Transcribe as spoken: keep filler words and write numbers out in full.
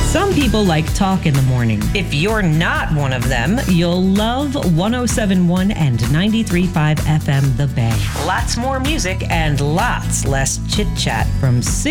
Some people like talk in the morning. If you're not one of them, you'll love one oh seven point one and ninety-three point five F M The Bay. Lots more music and lots less chit-chat from six